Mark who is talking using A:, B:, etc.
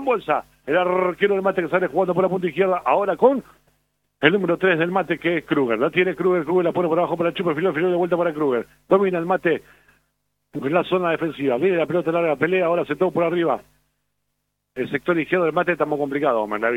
A: en bolsa. El arquero del Mate que sale jugando por la punta izquierda. Ahora con el número 3 del Mate, que es Kruger. La tiene Kruger la pone por abajo para Chupa, el filo de vuelta para Kruger. Domina el Mate en la zona defensiva. Viene la pelota larga, pelea, ahora se toma por arriba. El sector izquierdo del Mate está muy complicado, man.